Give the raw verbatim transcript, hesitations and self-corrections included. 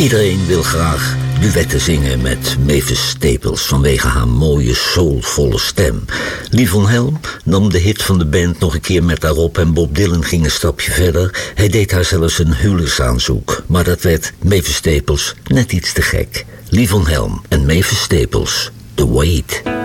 Iedereen wil graag duetten zingen met Mavis Staples vanwege haar mooie, soulvolle stem. Livon Helm nam de hit van de band nog een keer met haar op en Bob Dylan ging een stapje verder. Hij deed haar zelfs een huwelijksaanzoek, maar dat werd Mavis Staples net iets te gek. Livon Helm en Mavis Staples, The Wait.